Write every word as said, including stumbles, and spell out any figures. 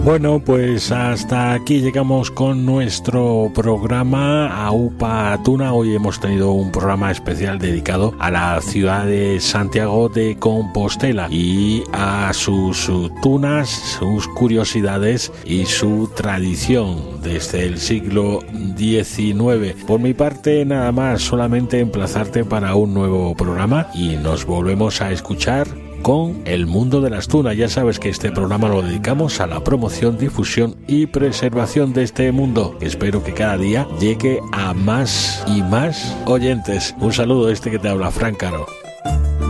Bueno, pues hasta aquí llegamos con nuestro programa Aupa Tuna. Hoy hemos tenido un programa especial dedicado a la ciudad de Santiago de Compostela y a sus, sus tunas, sus curiosidades y su tradición desde el siglo diecinueve. Por mi parte, nada más, solamente emplazarte para un nuevo programa y nos volvemos a escuchar con El Mundo de las Tunas. Ya sabes que este programa lo dedicamos a la promoción, difusión y preservación de este mundo. Espero que cada día llegue a más y más oyentes. Un saludo, este que te habla, Fran Caro.